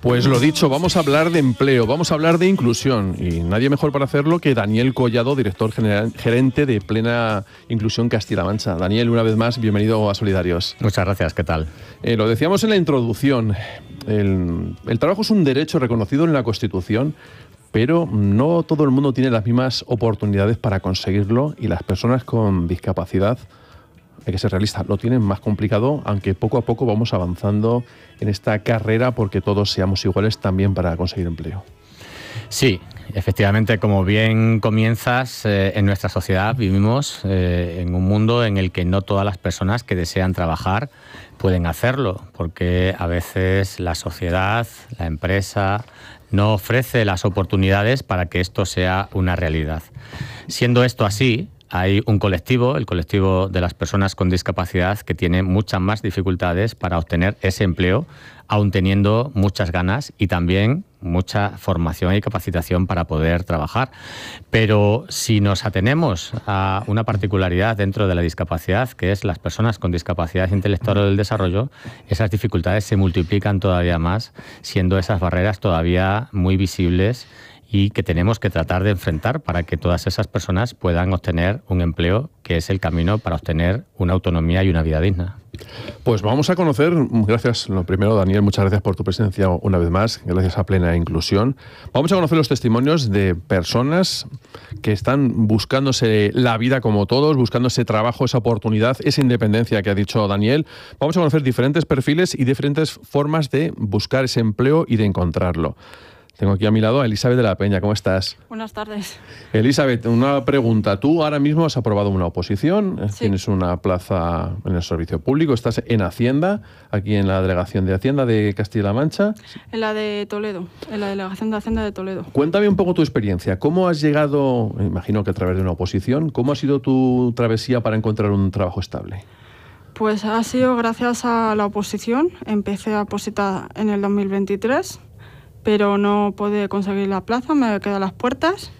Pues lo dicho, vamos a hablar de empleo, vamos a hablar de inclusión y nadie mejor para hacerlo que Daniel Collado, director gerente de Plena Inclusión Castilla-La Mancha. Daniel, una vez más, bienvenido a Solidarios. Muchas gracias, ¿qué tal? Lo decíamos en la introducción, el trabajo es un derecho reconocido en la Constitución, pero no todo el mundo tiene las mismas oportunidades para conseguirlo y las personas con discapacidad, hay que ser realistas, lo tienen más complicado, aunque poco a poco vamos avanzando en esta carrera porque todos seamos iguales también para conseguir empleo. Sí, efectivamente, como bien comienzas, en nuestra sociedad vivimos en un mundo en el que no todas las personas que desean trabajar pueden hacerlo, porque a veces la sociedad, la empresa, no ofrece las oportunidades para que esto sea una realidad. Siendo esto así, hay un colectivo, el colectivo de las personas con discapacidad, que tiene muchas más dificultades para obtener ese empleo, aun teniendo muchas ganas y también mucha formación y capacitación para poder trabajar. Pero si nos atenemos a una particularidad dentro de la discapacidad, que es las personas con discapacidad intelectual o del desarrollo, esas dificultades se multiplican todavía más, siendo esas barreras todavía muy visibles y que tenemos que tratar de enfrentar para que todas esas personas puedan obtener un empleo, que es el camino para obtener una autonomía y una vida digna. Pues vamos a conocer, gracias, lo primero, Daniel, muchas gracias por tu presencia una vez más, gracias a Plena Inclusión. Vamos a conocer los testimonios de personas que están buscándose la vida como todos, buscándose trabajo, esa oportunidad, esa independencia que ha dicho Daniel. Vamos a conocer diferentes perfiles y diferentes formas de buscar ese empleo y de encontrarlo. Tengo aquí a mi lado a Elizabeth de la Peña. ¿Cómo estás? Buenas tardes. Elizabeth, una pregunta. Tú ahora mismo has aprobado una oposición, sí. Tienes una plaza en el servicio público, estás en Hacienda, aquí en la Delegación de Hacienda de Castilla-La Mancha. En la de Toledo, en la Delegación de Hacienda de Toledo. Cuéntame un poco tu experiencia. ¿Cómo has llegado, me imagino que a través de una oposición, cómo ha sido tu travesía para encontrar un trabajo estable? Pues ha sido gracias a la oposición. Empecé a opositar en el 2023. Pero no pude conseguir la plaza, me quedé a las puertas.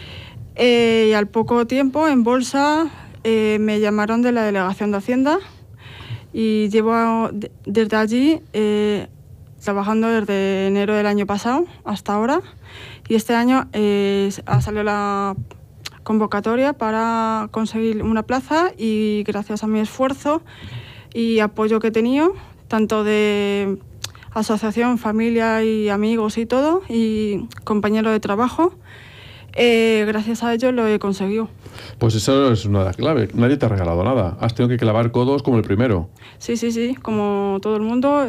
Y al poco tiempo, en bolsa, me llamaron de la Delegación de Hacienda y llevo desde allí trabajando desde enero del año pasado hasta ahora. Y este año ha salido la convocatoria para conseguir una plaza y gracias a mi esfuerzo y apoyo que he tenido, tanto de asociación, familia y amigos y todo, y compañeros de trabajo, gracias a ello lo he conseguido. Pues eso es una de las claves. Nadie te ha regalado nada. Has tenido que clavar codos como el primero. Sí, como todo el mundo.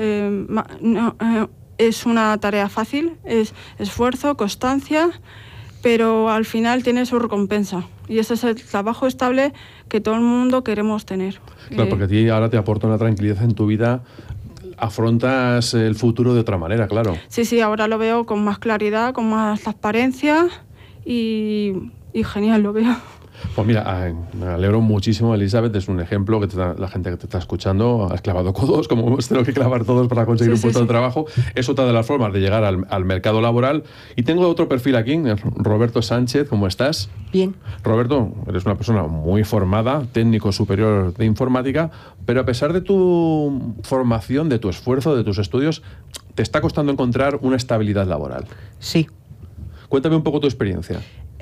Es una tarea fácil, es esfuerzo, constancia, pero al final tiene su recompensa. Y ese es el trabajo estable que todo el mundo queremos tener. Claro, porque a ti ahora te aporta una tranquilidad en tu vida. Afrontas el futuro de otra manera, claro. Sí, ahora lo veo con más claridad, con más transparencia y genial lo veo. Pues mira, me alegro muchísimo, Elizabeth, es un ejemplo que la gente que te está escuchando, has clavado codos, como hemos tenido que clavar todos para conseguir un puesto de trabajo. Es otra de las formas de llegar al mercado laboral. Y tengo otro perfil aquí, Roberto Sánchez, ¿cómo estás? Bien. Roberto, eres una persona muy formada, técnico superior de informática, pero a pesar de tu formación, de tu esfuerzo, de tus estudios, ¿te está costando encontrar una estabilidad laboral? Sí. Cuéntame un poco tu experiencia.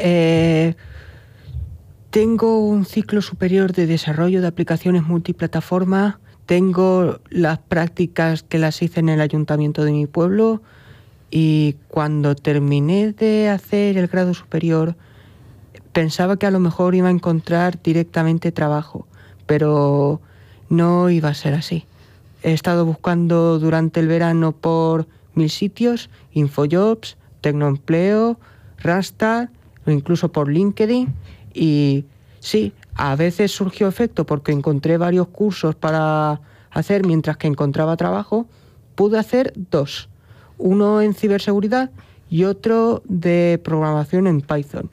Tengo un ciclo superior de desarrollo de aplicaciones multiplataforma, tengo las prácticas que las hice en el ayuntamiento de mi pueblo y cuando terminé de hacer el grado superior pensaba que a lo mejor iba a encontrar directamente trabajo, pero no iba a ser así. He estado buscando durante el verano por 1000 sitios, Infojobs, Tecnoempleo, Randstad o incluso por LinkedIn. Y sí, a veces surgió efecto porque encontré varios cursos para hacer mientras que encontraba trabajo. Pude hacer 2, uno en ciberseguridad y otro de programación en Python.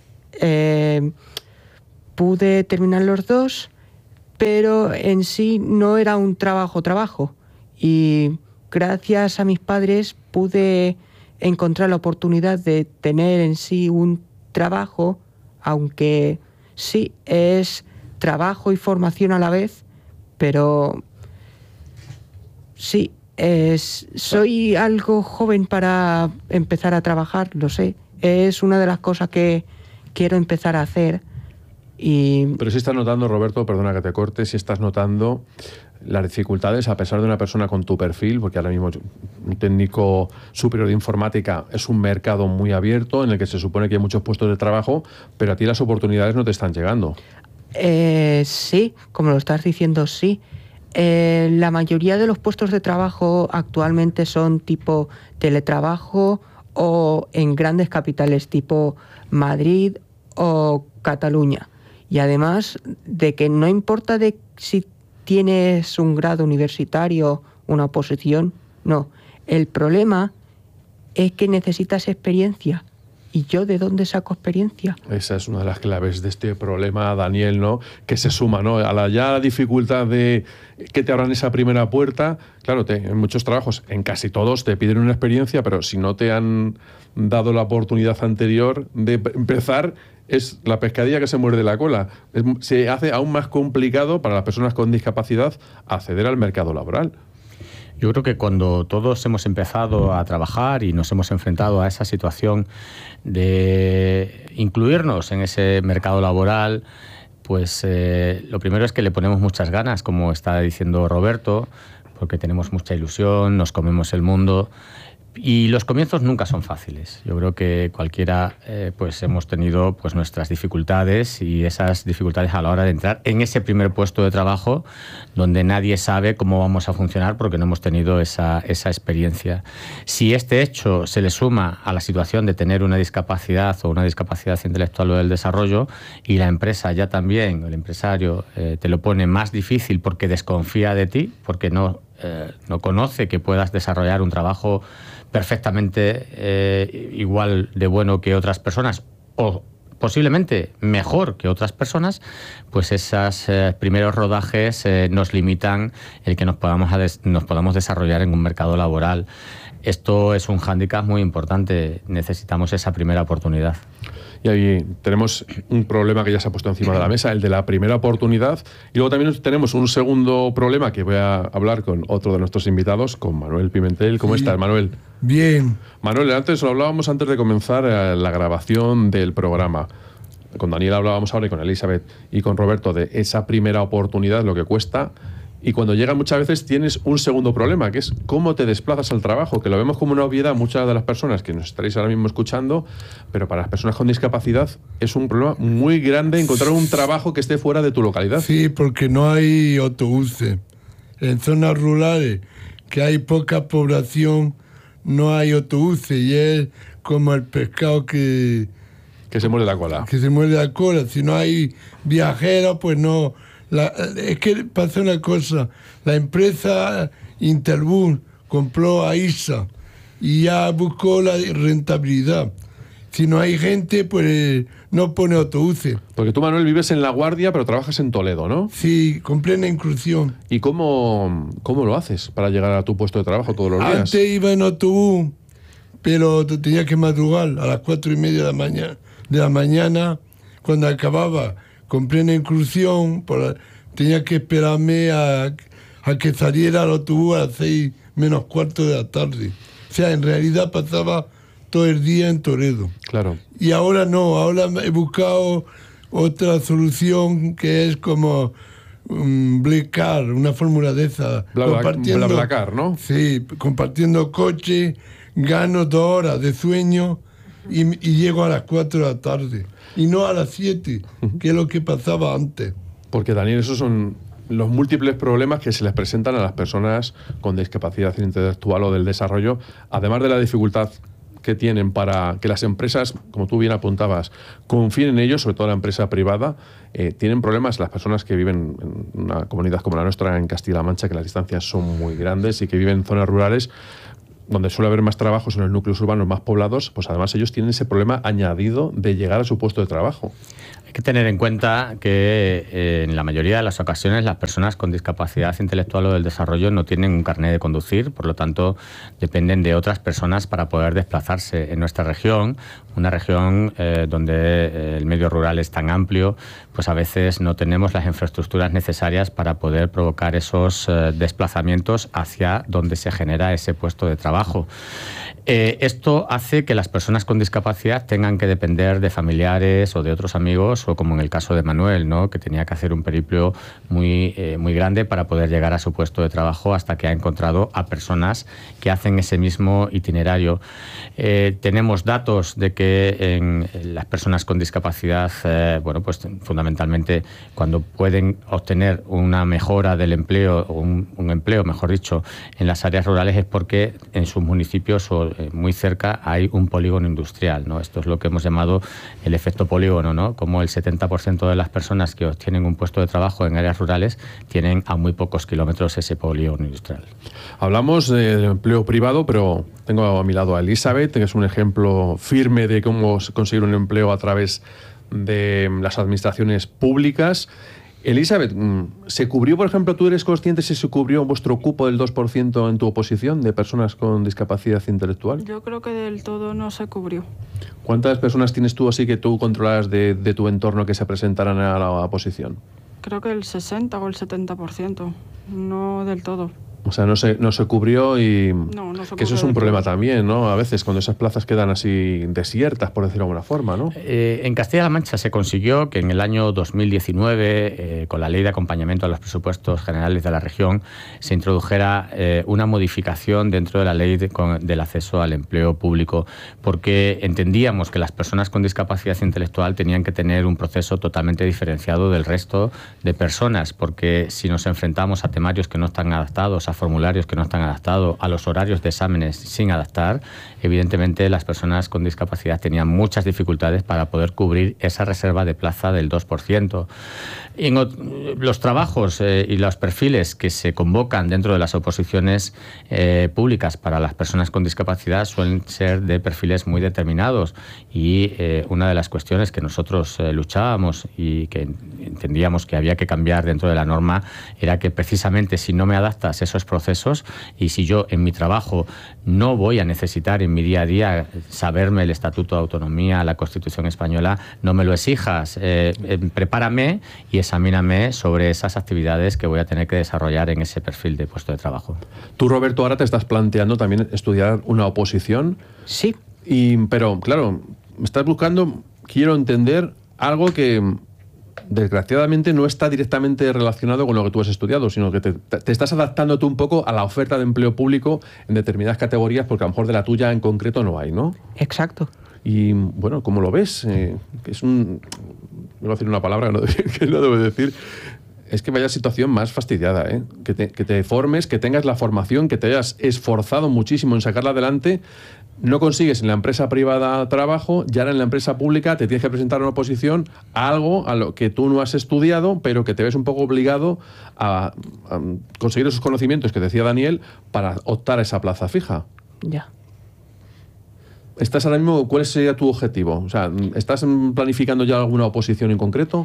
Pude terminar los 2, pero en sí no era un trabajo. Y gracias a mis padres pude encontrar la oportunidad de tener en sí un trabajo, aunque sí es trabajo y formación a la vez, pero sí, Soy algo joven para empezar a trabajar, lo sé. Es una de las cosas que quiero empezar a hacer. Pero si estás notando, Roberto, perdona que te corte, si estás notando las dificultades, a pesar de una persona con tu perfil, porque ahora mismo un técnico superior de informática es un mercado muy abierto en el que se supone que hay muchos puestos de trabajo, pero a ti las oportunidades no te están llegando. Sí, como lo estás diciendo, sí. La mayoría de los puestos de trabajo actualmente son tipo teletrabajo o en grandes capitales tipo Madrid o Cataluña. Y además de que no importa de si tienes un grado universitario, una oposición, no. El problema es que necesitas experiencia. ¿Y yo de dónde saco experiencia? Esa es una de las claves de este problema, Daniel, ¿no? Que se suma, ¿no? A la dificultad de que te abran esa primera puerta. Claro, en muchos trabajos, en casi todos, te piden una experiencia, pero si no te han dado la oportunidad anterior de empezar, es la pescadilla que se muerde la cola. Se hace aún más complicado para las personas con discapacidad acceder al mercado laboral. Yo creo que cuando todos hemos empezado a trabajar y nos hemos enfrentado a esa situación de incluirnos en ese mercado laboral, pues lo primero es que le ponemos muchas ganas, como está diciendo Roberto, porque tenemos mucha ilusión, nos comemos el mundo. Y los comienzos nunca son fáciles. Yo creo que cualquiera pues hemos tenido pues nuestras dificultades, y esas dificultades a la hora de entrar en ese primer puesto de trabajo donde nadie sabe cómo vamos a funcionar porque no hemos tenido esa experiencia. Si este hecho se le suma a la situación de tener una discapacidad o una discapacidad intelectual o del desarrollo, y la empresa ya también, el empresario, te lo pone más difícil porque desconfía de ti, porque no conoce que puedas desarrollar un trabajo perfectamente igual de bueno que otras personas o posiblemente mejor que otras personas, pues esos primeros rodajes nos limitan el que nos podamos desarrollar en un mercado laboral. Esto es un hándicap muy importante. Necesitamos esa primera oportunidad. Y ahí tenemos un problema que ya se ha puesto encima de la mesa, el de la primera oportunidad. Y luego también tenemos un segundo problema que voy a hablar con otro de nuestros invitados, con Manuel Pimentel. ¿Cómo estás, Manuel? Bien. Manuel, lo hablábamos antes de comenzar la grabación del programa. Con Daniel hablábamos ahora, y con Elizabeth y con Roberto, de esa primera oportunidad, lo que cuesta. Y cuando llega muchas veces tienes un segundo problema, que es cómo te desplazas al trabajo, que lo vemos como una obviedad muchas de las personas que nos estaréis ahora mismo escuchando, pero para las personas con discapacidad es un problema muy grande encontrar un trabajo que esté fuera de tu localidad. Sí, porque no hay autobuses. En zonas rurales, que hay poca población, no hay autobuses, y es como el pescado que se muerde la cola. Que se muerde la cola. Si no hay viajeros, pues no... es que pasa una cosa, la empresa Interbus compró a ISA y ya buscó la rentabilidad. Si no hay gente, pues no pone autobuses. Porque tú, Manuel, vives en La Guardia, pero trabajas en Toledo, ¿no? Sí, con plena inclusión. ¿Y cómo lo haces para llegar a tu puesto de trabajo todos los días? Antes iba en autobús, pero tenía que madrugar a las 4:30 de la mañana, cuando acababa con plena inclusión, tenía que esperarme a que saliera el autobús a las 6 menos cuarto de la tarde. O sea, en realidad pasaba todo el día en Toledo. Claro. Y ahora no, ahora he buscado otra solución que es como BlaBlaCar, una fórmula de esa. BlaBlaCar, ¿no? Sí, compartiendo coche, gano 2 horas de sueño y llego a las 4 de la tarde. Y no a las 7, que es lo que pasaba antes. Porque, Daniel, esos son los múltiples problemas que se les presentan a las personas con discapacidad intelectual o del desarrollo, además de la dificultad que tienen para que las empresas, como tú bien apuntabas, confíen en ellos, sobre todo la empresa privada. Tienen problemas las personas que viven en una comunidad como la nuestra, en Castilla-La Mancha, que las distancias son muy grandes y que viven en zonas rurales. donde suele haber más trabajos en los núcleos urbanos más poblados, pues además ellos tienen ese problema añadido de llegar a su puesto de trabajo. Hay que tener en cuenta que en la mayoría de las ocasiones las personas con discapacidad intelectual o del desarrollo no tienen un carnet de conducir, por lo tanto dependen de otras personas para poder desplazarse. En nuestra región, una región donde el medio rural es tan amplio, pues a veces no tenemos las infraestructuras necesarias para poder provocar esos desplazamientos hacia donde se genera ese puesto de trabajo. Esto hace que las personas con discapacidad tengan que depender de familiares o de otros amigos, o como en el caso de Manuel, ¿no?, que tenía que hacer un periplo muy grande para poder llegar a su puesto de trabajo, hasta que ha encontrado a personas que hacen ese mismo itinerario. Tenemos datos de que en las personas con discapacidad, pues fundamentalmente cuando pueden obtener una mejora del empleo, o un empleo, mejor dicho, en las áreas rurales, es porque en sus municipios o muy cerca hay un polígono industrial, ¿no? Esto es lo que hemos llamado el efecto polígono, ¿no? Como el 70% de las personas que obtienen un puesto de trabajo en áreas rurales tienen a muy pocos kilómetros ese polígono industrial. Hablamos del empleo privado, pero tengo a mi lado a Elizabeth, que es un ejemplo firme de cómo conseguir un empleo a través de las administraciones públicas. Elizabeth, ¿se cubrió, por ejemplo, tú eres consciente si se cubrió vuestro cupo del 2% en tu oposición de personas con discapacidad intelectual? Yo creo que del todo no se cubrió. ¿Cuántas personas tienes tú así que tú controlas de tu entorno que se presentaran a la oposición? Creo que el 60 o el 70%, no del todo. O sea, no se cubrió y No se que eso es un problema también, ¿no? A veces cuando esas plazas quedan así desiertas, por decirlo de alguna forma, ¿no? En Castilla-La Mancha se consiguió que en el año 2019, con la Ley de Acompañamiento a los Presupuestos Generales de la Región, se introdujera una modificación dentro de la Ley del Acceso al Empleo Público, porque entendíamos que las personas con discapacidad intelectual tenían que tener un proceso totalmente diferenciado del resto de personas, porque si nos enfrentamos a temarios que no están adaptados, a formularios que no están adaptados, a los horarios de exámenes sin adaptar, evidentemente las personas con discapacidad tenían muchas dificultades para poder cubrir esa reserva de plaza del 2%. En los trabajos y los perfiles que se convocan dentro de las oposiciones públicas para las personas con discapacidad suelen ser de perfiles muy determinados, y una de las cuestiones que nosotros luchábamos y que entendíamos que había que cambiar dentro de la norma era que precisamente si no me adaptas esos procesos, y si yo en mi trabajo no voy a necesitar en mi día a día saberme el Estatuto de Autonomía, la Constitución Española, no me lo exijas, prepárame y examíname sobre esas actividades que voy a tener que desarrollar en ese perfil de puesto de trabajo. Tú, Roberto, ahora te estás planteando también estudiar una oposición. Sí. Pero, claro, me estás buscando, quiero entender algo que desgraciadamente no está directamente relacionado con lo que tú has estudiado, sino que te estás adaptando tú un poco a la oferta de empleo público en determinadas categorías, porque a lo mejor de la tuya en concreto no hay, ¿no? Exacto. Y bueno, ¿cómo lo ves? Que es un... Voy a decir una palabra que no debo decir. Es que vaya situación más fastidiada, ¿eh? Que te formes, que tengas la formación, que te hayas esforzado muchísimo en sacarla adelante, no consigues en la empresa privada trabajo, y ahora en la empresa pública te tienes que presentar una oposición a algo a lo que tú no has estudiado, pero que te ves un poco obligado a conseguir esos conocimientos que decía Daniel para optar a esa plaza fija. Ya. ¿Estás ahora mismo, cuál sería tu objetivo? O sea, ¿estás planificando ya alguna oposición en concreto?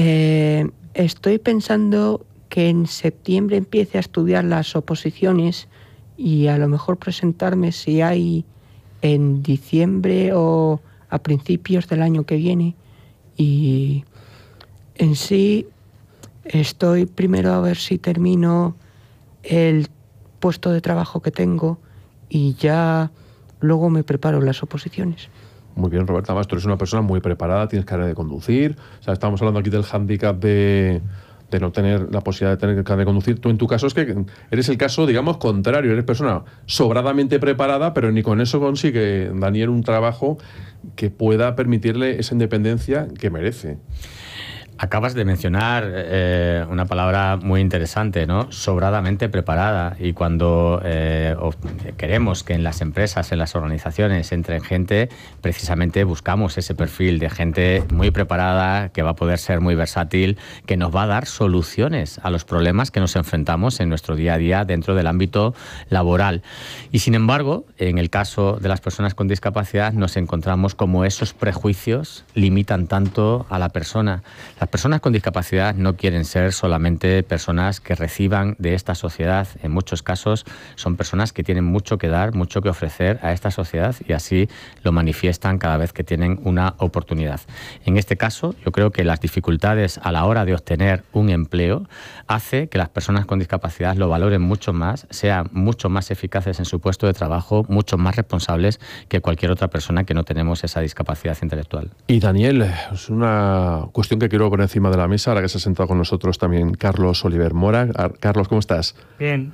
Estoy pensando que en septiembre empiece a estudiar las oposiciones y a lo mejor presentarme si hay en diciembre o a principios del año que viene. Y en sí estoy primero a ver si termino el puesto de trabajo que tengo y ya luego me preparo las oposiciones. Muy bien, Roberta, además tú eres una persona muy preparada, tienes carnet de conducir. O sea, estamos hablando aquí del hándicap de no tener la posibilidad de tener carnet de conducir. Tú en tu caso es que eres el caso, digamos, contrario. Eres persona sobradamente preparada, pero ni con eso consigue Daniel un trabajo que pueda permitirle esa independencia que merece. Acabas de mencionar una palabra muy interesante, ¿no? Sobradamente preparada. Y cuando queremos que en las empresas, en las organizaciones entren gente, precisamente buscamos ese perfil de gente muy preparada, que va a poder ser muy versátil, que nos va a dar soluciones a los problemas que nos enfrentamos en nuestro día a día dentro del ámbito laboral. Y sin embargo, en el caso de las personas con discapacidad, nos encontramos como esos prejuicios limitan tanto a la persona. Las personas con discapacidad no quieren ser solamente personas que reciban de esta sociedad. En muchos casos son personas que tienen mucho que dar, mucho que ofrecer a esta sociedad y así lo manifiestan cada vez que tienen una oportunidad. En este caso, yo creo que las dificultades a la hora de obtener un empleo hace que las personas con discapacidad lo valoren mucho más, sean mucho más eficaces en su puesto de trabajo, mucho más responsables que cualquier otra persona que no tenemos esa discapacidad intelectual. Y Daniel, es una cuestión que quiero poner encima de la mesa, ahora que se ha sentado con nosotros también Carlos Oliver Mora. Carlos, ¿cómo estás? Bien.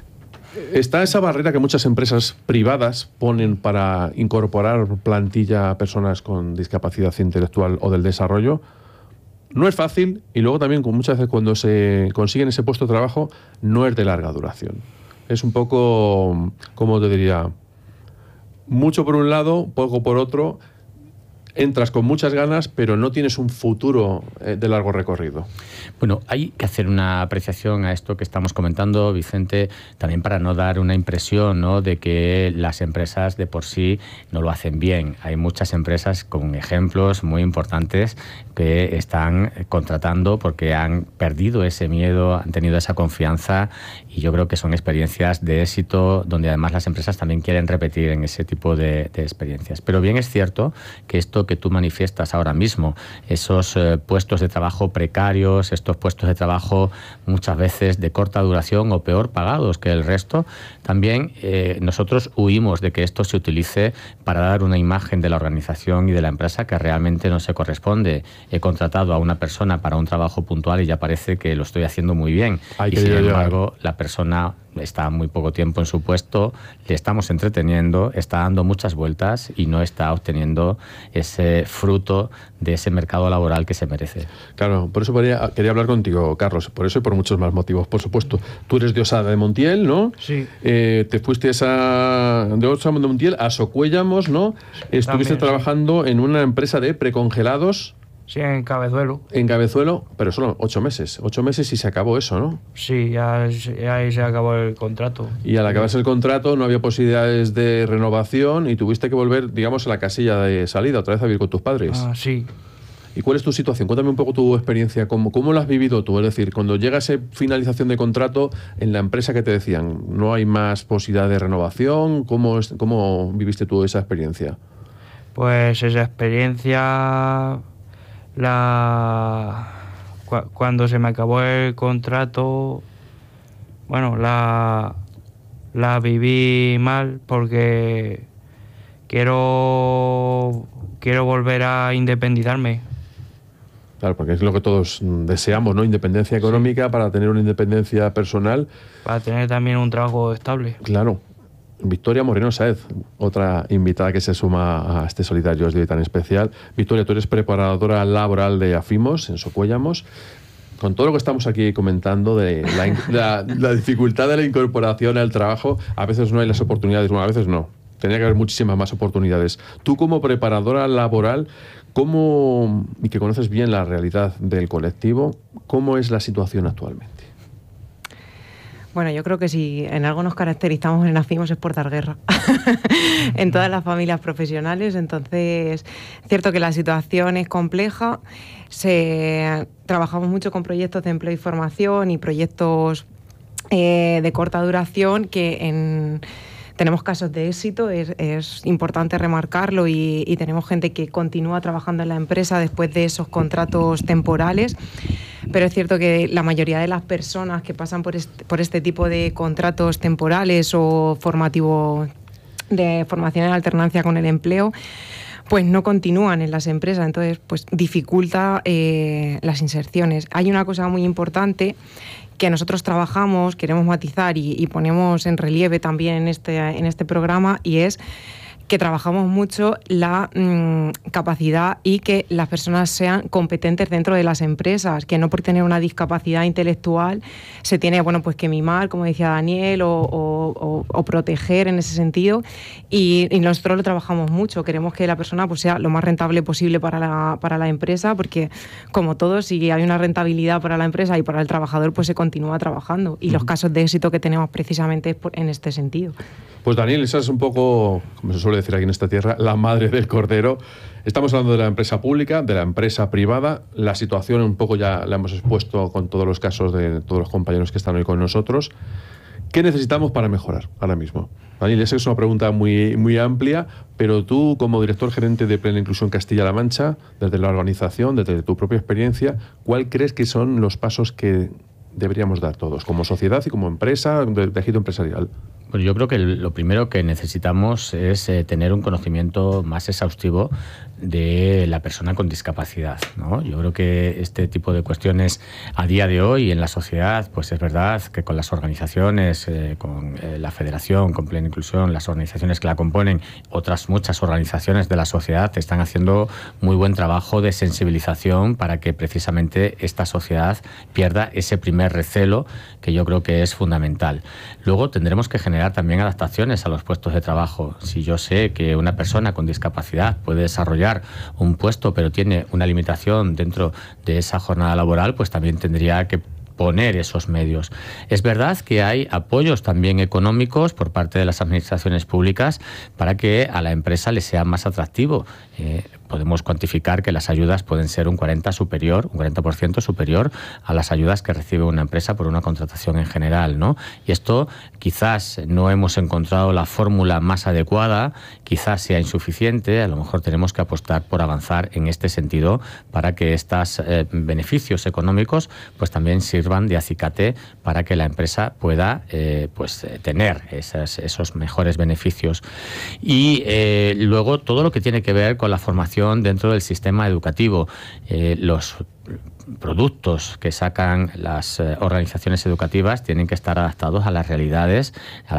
Está esa barrera que muchas empresas privadas ponen para incorporar plantilla a personas con discapacidad intelectual o del desarrollo. No es fácil y luego también muchas veces cuando se consiguen ese puesto de trabajo no es de larga duración. Es un poco, ¿cómo te diría? Mucho por un lado, poco por otro. Entras con muchas ganas, pero no tienes un futuro de largo recorrido. Bueno, hay que hacer una apreciación a esto que estamos comentando, Vicente, también para no dar una impresión, ¿no?, de que las empresas de por sí no lo hacen bien. Hay muchas empresas con ejemplos muy importantes que están contratando porque han perdido ese miedo, han tenido esa confianza y yo creo que son experiencias de éxito donde además las empresas también quieren repetir en ese tipo de experiencias. Pero bien es cierto que esto que tú manifiestas ahora mismo, esos puestos de trabajo precarios, estos puestos de trabajo muchas veces de corta duración o peor pagados que el resto, también nosotros huimos de que esto se utilice para dar una imagen de la organización y de la empresa que realmente no se corresponde. He contratado a una persona para un trabajo puntual y ya parece que lo estoy haciendo muy bien. Y sin embargo, la persona está muy poco tiempo en su puesto, le estamos entreteniendo, está dando muchas vueltas y no está obteniendo ese fruto de ese mercado laboral que se merece. Claro, por eso quería hablar contigo, Carlos, por eso y por muchos más motivos, por supuesto. Tú eres de Osada de Montiel, ¿no? Sí. Te fuiste de Osada de Montiel a Socuéllamos, ¿no? Estuviste también, trabajando en una empresa de precongelados. Sí, en Cabezuelo. En Cabezuelo, pero solo 8 meses. 8 meses y se acabó eso, ¿no? Sí, ya ahí se acabó el contrato. Y al acabarse el contrato no había posibilidades de renovación y tuviste que volver, digamos, a la casilla de salida, otra vez a vivir con tus padres. Ah, sí. ¿Y cuál es tu situación? Cuéntame un poco tu experiencia, ¿cómo lo has vivido tú? Es decir, cuando llega esa finalización de contrato en la empresa que te decían, ¿no hay más posibilidad de renovación? ¿Cómo viviste tú esa experiencia? Pues esa experiencia... Cuando se me acabó el contrato, bueno, la viví mal porque quiero volver a independizarme. Claro, porque es lo que todos deseamos, ¿no? Independencia económica, sí, para tener una independencia personal. Para tener también un trabajo estable. Claro. Victoria Moreno Sáez, otra invitada que se suma a este Solidarios de hoy tan especial. Victoria, tú eres preparadora laboral de Afimos, en Socuéllamos. Con todo lo que estamos aquí comentando de la dificultad de la incorporación al trabajo, a veces no hay las oportunidades, bueno, a veces no. Tendría que haber muchísimas más oportunidades. Tú como preparadora laboral, y que conoces bien la realidad del colectivo, ¿cómo es la situación actualmente? Bueno, yo creo que si en algo nos caracterizamos en Afimos es por dar guerra en todas las familias profesionales. Entonces, es cierto que la situación es compleja. Trabajamos mucho con proyectos de empleo y formación y proyectos de corta duración que tenemos casos de éxito, es importante remarcarlo y tenemos gente que continúa trabajando en la empresa después de esos contratos temporales. Pero es cierto que la mayoría de las personas que pasan por este tipo de contratos temporales o formativos de formación en alternancia con el empleo, pues no continúan en las empresas, entonces pues dificulta las inserciones. Hay una cosa muy importante que nosotros queremos matizar y ponemos en relieve también en este programa, y es que trabajamos mucho la capacidad y que las personas sean competentes dentro de las empresas, que no por tener una discapacidad intelectual se tiene, bueno, pues que mimar, como decía Daniel, o proteger en ese sentido, y nosotros lo trabajamos mucho. Queremos que la persona pues sea lo más rentable posible para la empresa, porque como todo, si hay una rentabilidad para la empresa y para el trabajador, pues se continúa trabajando, y los casos de éxito que tenemos precisamente es en este sentido. Pues Daniel, esa es un poco, como se suele decir aquí en esta tierra, la madre del cordero. Estamos hablando de la empresa pública, de la empresa privada. La situación un poco ya la hemos expuesto con todos los casos de todos los compañeros que están hoy con nosotros. ¿Qué necesitamos para mejorar ahora mismo? Daniel, esa es una pregunta muy, muy amplia, pero tú, como director gerente de Plena Inclusión Castilla-La Mancha, desde la organización, desde tu propia experiencia, ¿cuál crees que son los pasos que deberíamos dar todos, como sociedad y como empresa, de tejido empresarial? Bueno, yo creo que lo primero que necesitamos es tener un conocimiento más exhaustivo de la persona con discapacidad, ¿no? Yo creo que este tipo de cuestiones a día de hoy en la sociedad, pues es verdad que con las organizaciones, con la Federación, con Plena Inclusión, las organizaciones que la componen, otras muchas organizaciones de la sociedad están haciendo muy buen trabajo de sensibilización para que precisamente esta sociedad pierda ese primer recelo, que yo creo que es fundamental. Luego tendremos que generar también adaptaciones a los puestos de trabajo. Si yo sé que una persona con discapacidad puede desarrollar un puesto, pero tiene una limitación dentro de esa jornada laboral, pues también tendría que poner esos medios. Es verdad que hay apoyos también económicos por parte de las administraciones públicas para que a la empresa le sea más atractivo. Podemos cuantificar que las ayudas pueden ser un 40% superior a las ayudas que recibe una empresa por una contratación en general, ¿no? Y esto quizás no hemos encontrado la fórmula más adecuada, quizás sea insuficiente, a lo mejor tenemos que apostar por avanzar en este sentido para que estos beneficios económicos pues también sirvan de acicate para que la empresa pueda tener esos mejores beneficios. Y luego todo lo que tiene que ver con la formación dentro del sistema educativo, los productos que sacan las organizaciones educativas tienen que estar adaptados a las realidades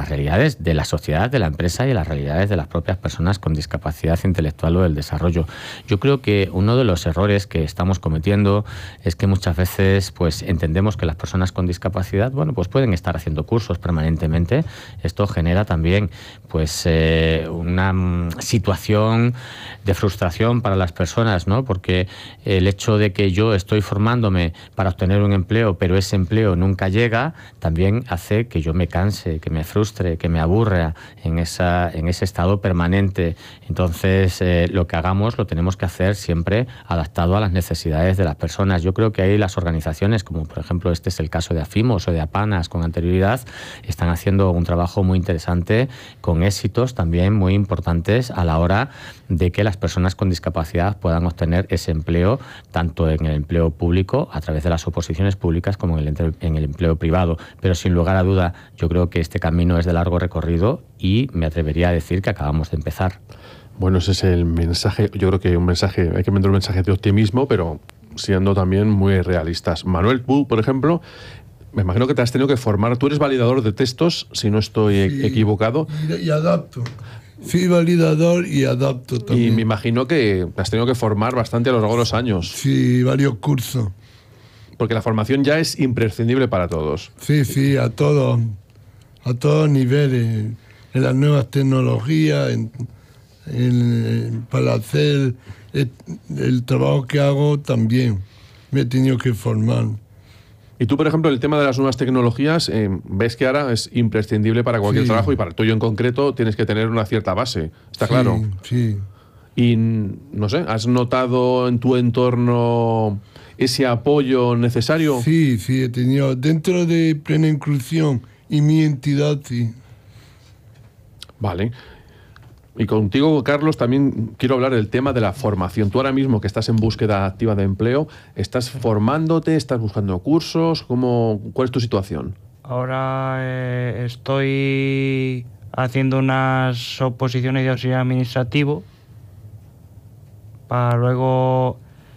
de la sociedad, de la empresa y a las realidades de las propias personas con discapacidad intelectual o del desarrollo. Yo creo que uno de los errores que estamos cometiendo es que muchas veces pues entendemos que las personas con discapacidad, bueno, pues pueden estar haciendo cursos permanentemente. Esto genera también pues una situación de frustración para las personas, ¿no? Porque el hecho de que yo estoy formándome para obtener un empleo, pero ese empleo nunca llega, también hace que yo me canse, que me frustre, que me aburra en ese estado permanente. Entonces, lo que hagamos lo tenemos que hacer siempre adaptado a las necesidades de las personas. Yo creo que ahí las organizaciones, como por ejemplo este es el caso de AFIMOS o de APANAS con anterioridad, están haciendo un trabajo muy interesante con éxitos también muy importantes a la hora de que las personas con discapacidad puedan obtener ese empleo, tanto en el empleo público, a través de las oposiciones públicas, como en el empleo privado. Pero sin lugar a duda, yo creo que este camino es de largo recorrido y me atrevería a decir que acabamos de empezar. Bueno, ese es el mensaje. Yo creo que hay que mandar un mensaje de optimismo, pero siendo también muy realistas. Manuel, tú, por ejemplo, me imagino que te has tenido que formar. Tú eres validador de textos, si no estoy equivocado. Y adapto. Sí, validador y adapto también. Y me imagino que te has tenido que formar bastante a lo largo de los años. Sí, varios cursos. Porque la formación ya es imprescindible para todos. Sí, a todos niveles, en las nuevas tecnologías, para hacer el trabajo que hago también me he tenido que formar. Y tú, por ejemplo, el tema de las nuevas tecnologías, ves que ahora es imprescindible para cualquier trabajo, y para el tuyo en concreto tienes que tener una cierta base, ¿está claro? Sí. Y, no sé, ¿has notado en tu entorno ese apoyo necesario? Sí, he tenido dentro de Plena Inclusión y mi entidad, sí. Vale. Y contigo, Carlos, también quiero hablar del tema de la formación. Tú ahora mismo que estás en búsqueda activa de empleo, ¿estás formándote? ¿Estás buscando cursos? ¿Cuál es tu situación? Ahora estoy haciendo unas oposiciones de auxiliar administrativo para luego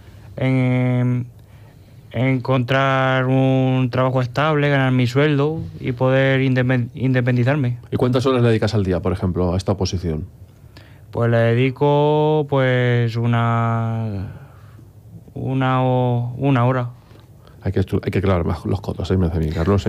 encontrar un trabajo estable, ganar mi sueldo y poder independizarme. ¿Y cuántas horas le dedicas al día, por ejemplo, a esta oposición? Pues le dedico pues una hora. Hay que clavar más los codos, me hace bien, Carlos.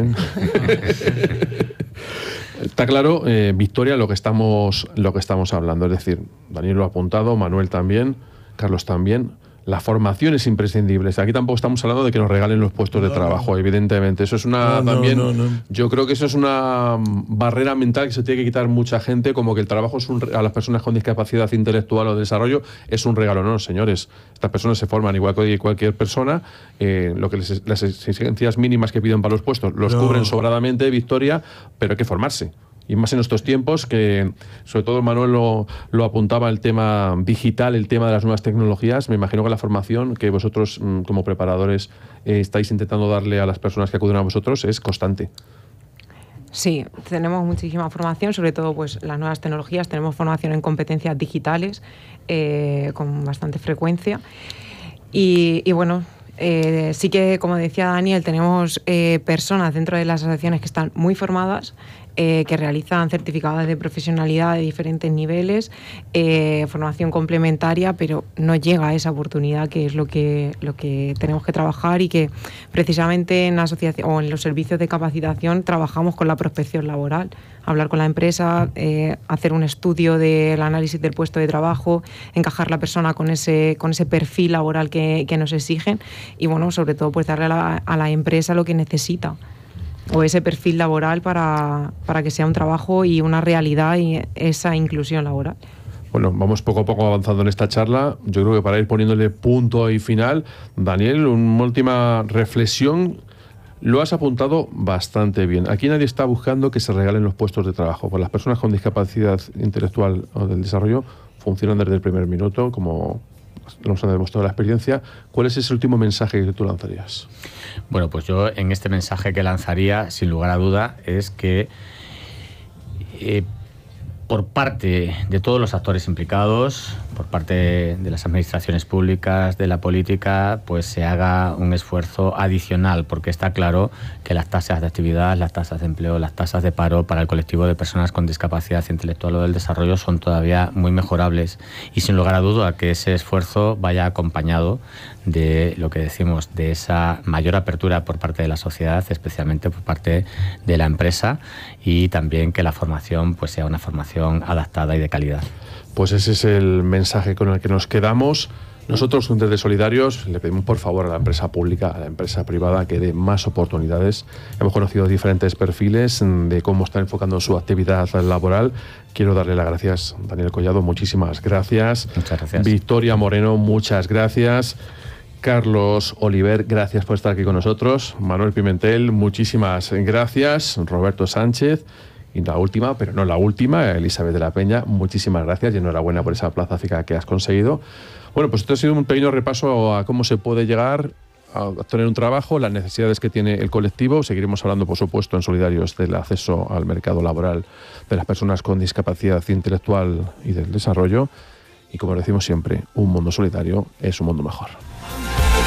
Está claro, Victoria, lo que estamos hablando. Es decir, Daniel lo ha apuntado, Manuel también, Carlos también. La formación es imprescindible. Aquí tampoco estamos hablando de que nos regalen los puestos de trabajo, evidentemente. Eso es yo creo que eso es una barrera mental que se tiene que quitar mucha gente, como que el trabajo es a las personas con discapacidad intelectual o de desarrollo es un regalo. No, señores. Estas personas se forman igual que cualquier persona. Las exigencias mínimas que piden para los puestos los cubren sobradamente, Victoria, pero hay que formarse. Y más en estos tiempos que, sobre todo Manuel lo apuntaba, el tema digital, el tema de las nuevas tecnologías. Me imagino que la formación que vosotros como preparadores estáis intentando darle a las personas que acuden a vosotros es constante. Sí, tenemos muchísima formación, sobre todo pues las nuevas tecnologías. Tenemos formación en competencias digitales con bastante frecuencia. Y bueno, sí que, como decía Daniel, tenemos personas dentro de las asociaciones que están muy formadas, que realizan certificados de profesionalidad de diferentes niveles, formación complementaria, pero no llega a esa oportunidad, que es lo que tenemos que trabajar, y que precisamente en la asociación o en los servicios de capacitación trabajamos con la prospección laboral, hablar con la empresa, hacer un estudio del análisis del puesto de trabajo, encajar la persona con ese perfil laboral que nos exigen, y bueno, sobre todo pues darle a la empresa lo que necesita, o ese perfil laboral para que sea un trabajo y una realidad, y esa inclusión laboral. Bueno, vamos poco a poco avanzando en esta charla. Yo creo que para ir poniéndole punto y final, Daniel, una última reflexión. Lo has apuntado bastante bien. Aquí nadie está buscando que se regalen los puestos de trabajo. Pues las personas con discapacidad intelectual o del desarrollo funcionan desde el primer minuto, como nos ha demostrado la experiencia. ¿Cuál es ese último mensaje que tú lanzarías? Bueno, pues yo en este mensaje que lanzaría, sin lugar a duda, es que por parte de todos los actores implicados, por parte de las administraciones públicas, de la política, pues se haga un esfuerzo adicional, porque está claro que las tasas de actividad, las tasas de empleo, las tasas de paro para el colectivo de personas con discapacidad intelectual o del desarrollo son todavía muy mejorables, y sin lugar a duda que ese esfuerzo vaya acompañado de lo que decimos, de esa mayor apertura por parte de la sociedad, especialmente por parte de la empresa, y también que la formación pues sea una formación adaptada y de calidad. Pues ese es el mensaje con el que nos quedamos. Nosotros, desde Solidarios, le pedimos por favor a la empresa pública, a la empresa privada, que dé más oportunidades. Hemos conocido diferentes perfiles de cómo están enfocando su actividad laboral. Quiero darle las gracias, Daniel Collado, muchísimas gracias. Muchas gracias. Victoria Moreno, muchas gracias. Carlos Oliver, gracias por estar aquí con nosotros. Manuel Pimentel, muchísimas gracias. Roberto Sánchez. Y la última, pero no la última, Elizabeth de la Peña, muchísimas gracias y enhorabuena por esa plaza fija que has conseguido. Bueno, pues esto ha sido un pequeño repaso a cómo se puede llegar a tener un trabajo, las necesidades que tiene el colectivo. Seguiremos hablando, por supuesto, en Solidarios del acceso al mercado laboral de las personas con discapacidad intelectual y del desarrollo. Y como decimos siempre, un mundo solidario es un mundo mejor.